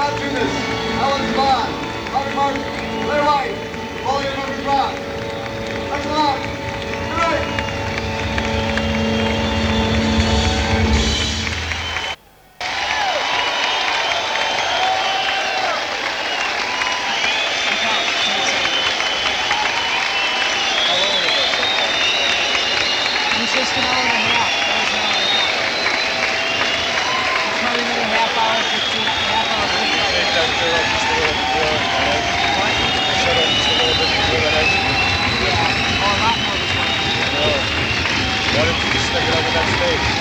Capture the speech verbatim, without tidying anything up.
Scott Tunis, Alan Bond, Harvey Martin, Claire White, Pauline Murphy Brown. Thanks a lot. Good night. It's just an hour and a half. That was an hour and a half. It's probably another half hour, fifteen, half hour, fifteen. They shut up just a little before that exit. What? They shut up just a little bit before that exit. Yeah. Oh, a lot more than one. No. Why didn't you just stick it up with that stage?